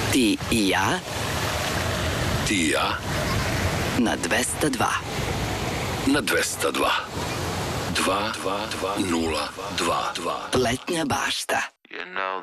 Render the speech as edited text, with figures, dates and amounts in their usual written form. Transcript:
Ti i ja. Ti i ja. Na 202. Na 202. 2 0 2 2. Letnja bašta.